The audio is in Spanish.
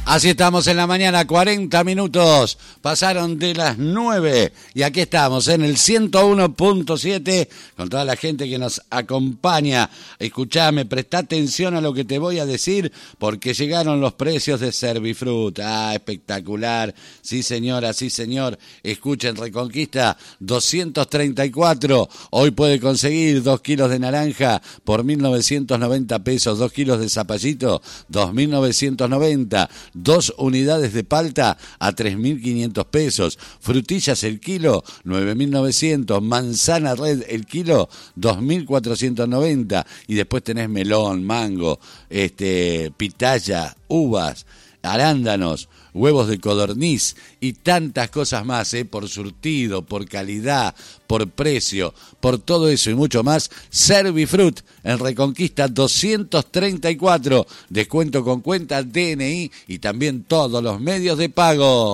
Así estamos en la mañana, 40 minutos, pasaron de las 9 y aquí estamos en el 101.7 con toda la gente que nos acompaña. Escuchame, presta atención a lo que te voy a decir porque llegaron los precios de Servifrut. Ah, espectacular. Sí señora, sí señor. Escuchen, Reconquista 234. Hoy puede conseguir 2 kilos de naranja por 1.990 pesos, 2 kilos de zapallito 2.990. 2 unidades de palta a 3.500 pesos. Frutillas el kilo, 9.900. Manzana red el kilo, 2.490. Y después tenés melón, mango, pitaya, uvas, arándanos, huevos de codorniz y tantas cosas más, por surtido, por calidad, por precio, por todo eso y mucho más. Servifrut en Reconquista 234, descuento con cuenta DNI y también todos los medios de pago.